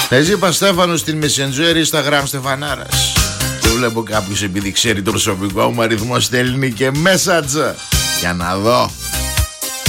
Les είπα Στέφανο στην Messenger Instagram Στεφανάρας. Και βλέπω κάποιος επειδή ξέρει το προσωπικό μου αριθμό στέλνει και message. Για να δω.